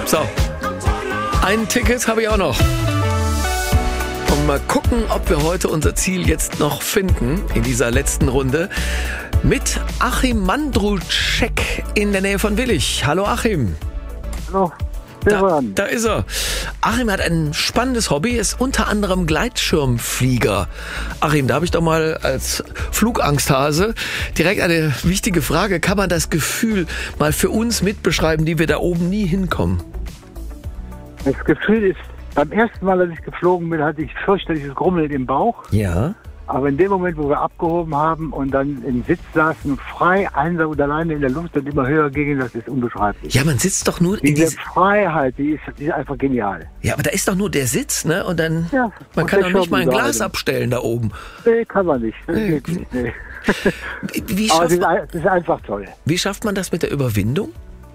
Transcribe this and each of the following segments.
So, ein Ticket habe ich auch noch. Und mal gucken, ob wir heute unser Ziel jetzt noch finden in dieser letzten Runde mit Achim Mandruczek in der Nähe von Willich. Hallo Achim. Hallo. Da ist er. Achim hat ein spannendes Hobby, ist unter anderem Gleitschirmflieger. Achim, da habe ich doch mal als Flugangsthase direkt eine wichtige Frage. Kann man das Gefühl mal für uns mitbeschreiben, die wir da oben nie hinkommen? Das Gefühl ist, beim ersten Mal, als ich geflogen bin, hatte ich fürchterliches Grummeln im Bauch. Ja. Aber in dem Moment, wo wir abgehoben haben und dann im Sitz saßen, frei, einsam und alleine in der Luft und immer höher gingen, das ist unbeschreiblich. Ja, man sitzt doch nur in Diese Freiheit, die ist einfach genial. Ja, aber da ist doch nur der Sitz, ne? Und dann, Ja, man und kann der doch nicht mal ein Schirm Glas überall. abstellen da oben. Nee, kann man nicht. Das geht nicht. Nee. Wie Aber schafft, das ist einfach toll. wie schafft man das mit der Überwindung?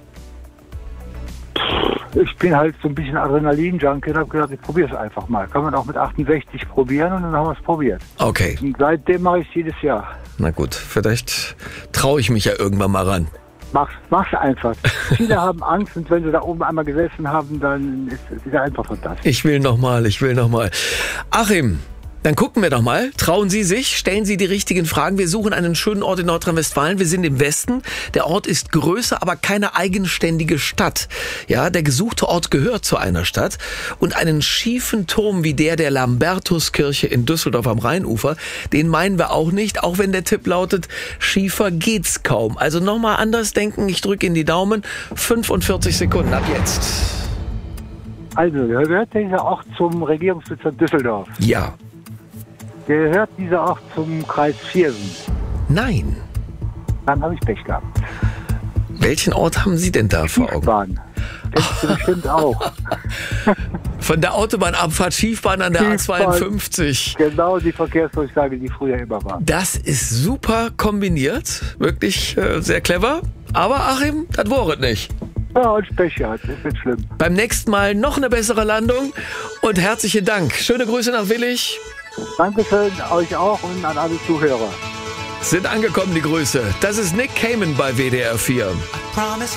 Ich bin halt so ein bisschen Adrenalin-Junkie und habe gedacht, ich probiere es einfach mal. Kann man auch mit 68 probieren und dann haben wir es probiert. Okay, Und seitdem mache ich es jedes Jahr. na gut, vielleicht traue ich mich ja irgendwann mal ran. Mach's einfach. Viele haben Angst und wenn sie da oben einmal gesessen haben, dann ist es einfach fantastisch. Ich will noch mal. Achim, dann gucken wir doch mal. Trauen Sie sich, stellen Sie die richtigen Fragen. Wir suchen einen schönen Ort in Nordrhein-Westfalen. Wir sind im Westen. Der Ort ist größer, aber keine eigenständige Stadt. Ja, der gesuchte Ort gehört zu einer Stadt. Und einen schiefen Turm wie der Lambertuskirche in Düsseldorf am Rheinufer, den meinen wir auch nicht, auch wenn der Tipp lautet, schiefer geht's kaum. Also nochmal anders denken. Ich drücke in die Daumen. 45 Sekunden ab jetzt. Also, gehört dieser Ort zum Regierungsbezirk Düsseldorf? Ja. Gehört dieser Ort zum Kreis Viersen? Nein. Dann habe ich Pech gehabt. Welchen Ort haben Sie denn da vor Augen? Schiefbahn. Kennst du bestimmt auch. Von der Autobahnabfahrt Schiefbahn an der Schiefbahn. A52. Genau die Verkehrsdurchsage, die früher immer war. Das ist super kombiniert. Wirklich sehr clever. Aber Achim, das war es nicht. Ja, und Pech gehabt. Das ist nicht schlimm. Beim nächsten Mal noch eine bessere Landung. Und herzlichen Dank. Schöne Grüße nach Willich. Dankeschön, euch auch und an alle Zuhörer. Sind angekommen, die Grüße. Das ist Nick Kamen bei WDR 4.